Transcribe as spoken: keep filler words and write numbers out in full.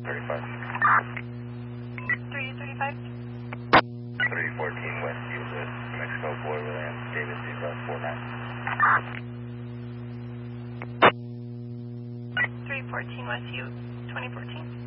thirty-five. three thirty-five. three fourteen West Uliss, New Mexico, Boy Williams, David Zebra, four nine. three fourteen West U, twenty fourteen.